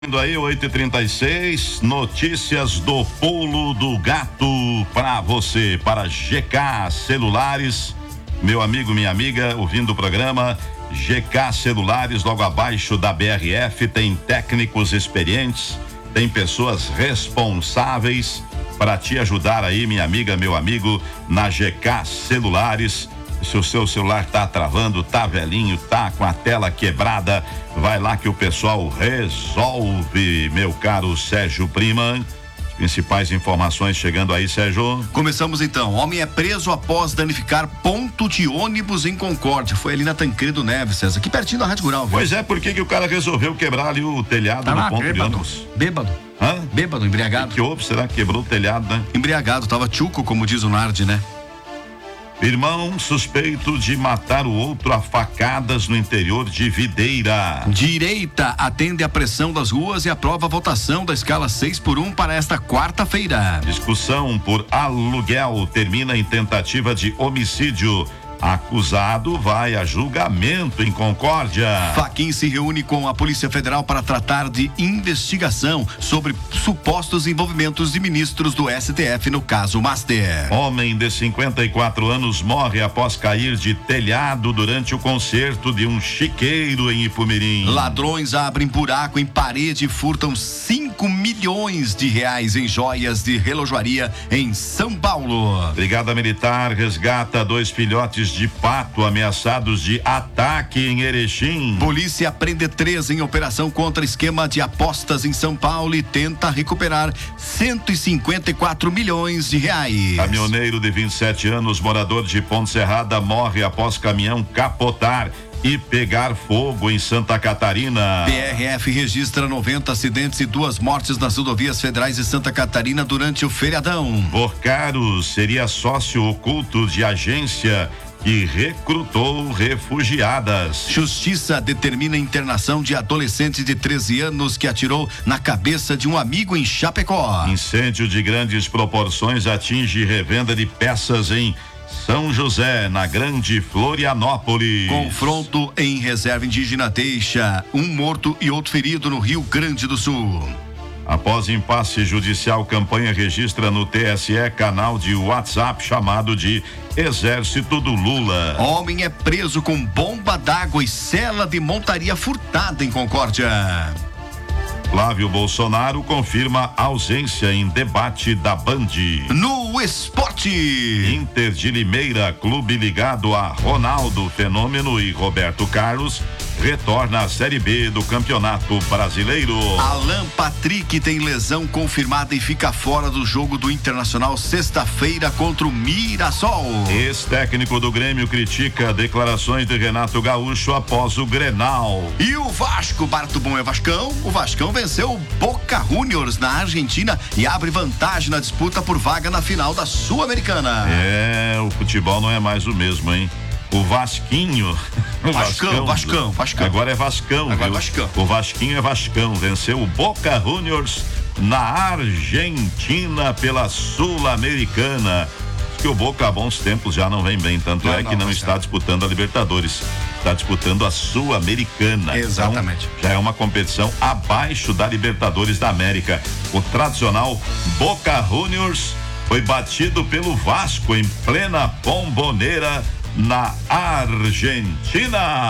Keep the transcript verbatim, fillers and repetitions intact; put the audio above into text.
Aí, oito e trinta e seis, notícias do Pulo do Gato para você, para G K Celulares, meu amigo, minha amiga, ouvindo o programa, G K Celulares, logo abaixo da B R F, tem técnicos experientes, tem pessoas responsáveis para te ajudar aí, minha amiga, meu amigo, na G K Celulares. Se o seu celular tá travando, tá velhinho, tá com a tela quebrada, vai lá que o pessoal resolve, meu caro Sérgio Prima. As principais informações chegando aí, Sérgio. Começamos então. Homem é preso após danificar ponto de ônibus em Concórdia. Foi ali na Tancredo Neves, César, aqui pertinho da Rádio Rural. Viu? Pois é, por que que o cara resolveu quebrar ali o telhado tá do lá, ponto bêbado, de ônibus? Bêbado. Hã? Bêbado, embriagado. O que, que houve? Será que quebrou o telhado, né? Embriagado, tava tchuco, como diz o Nardi, né? Irmão suspeito de matar o outro a facadas no interior de Videira. Direita atende a pressão das ruas e aprova a votação da escala seis por um para esta quarta-feira. Discussão por aluguel termina em tentativa de homicídio. Acusado vai a julgamento em Concórdia. Fachin se reúne com a Polícia Federal para tratar de investigação sobre supostos envolvimentos de ministros do S T F no caso Master. Homem de cinquenta e quatro anos morre após cair de telhado durante o concerto de um chiqueiro em Ipumirim. Ladrões abrem buraco em parede e furtam cinco milhões de reais em joias de relojoaria em São Paulo. Brigada Militar resgata dois filhotes de pato ameaçados de ataque em Erechim. Polícia prende três em operação contra esquema de apostas em São Paulo e tenta recuperar cento e cinquenta e quatro milhões de reais. Caminhoneiro de vinte e sete anos, morador de Ponte Serrada, morre após caminhão capotar e pegar fogo em Santa Catarina. P R F registra noventa acidentes e duas mortes nas rodovias federais de Santa Catarina durante o feriadão. Porcaro seria sócio oculto de agência que recrutou refugiadas. Justiça determina a internação de adolescente de treze anos que atirou na cabeça de um amigo em Chapecó. Incêndio de grandes proporções atinge revenda de peças em São José, na Grande Florianópolis. Confronto em reserva indígena deixa um morto e outro ferido no Rio Grande do Sul. Após impasse judicial, campanha registra no T S E canal de WhatsApp chamado de Exército do Lula. Homem é preso com bomba d'água e cela de montaria furtada em Concórdia. Flávio Bolsonaro confirma ausência em debate da Band. No esporte, Inter de Limeira, clube ligado a Ronaldo Fenômeno e Roberto Carlos, retorna à Série B do Campeonato Brasileiro. Alan Patrick tem lesão confirmada e fica fora do jogo do Internacional sexta-feira contra o Mirassol. Ex-técnico do Grêmio critica declarações de Renato Gaúcho após o Grenal. E o Vasco, Barto Bom é Vascão, o Vascão venceu o Boca Juniors na Argentina e abre vantagem na disputa por vaga na final da Sul-Americana. É, o futebol não é mais o mesmo, hein? O Vasquinho. O Vascão, Vascão, Vascão. Agora é Vascão. Agora viu? é Vascão. O Vasquinho é Vascão. Venceu o Boca Juniors na Argentina pela Sul-Americana. Que o Boca há bons tempos já não vem bem. Tanto não, é que não, não está disputando a Libertadores. Está disputando a Sul-Americana. Exatamente. Então, já é uma competição abaixo da Libertadores da América. O tradicional Boca Juniors foi batido pelo Vasco em plena Bombonera, na Argentina.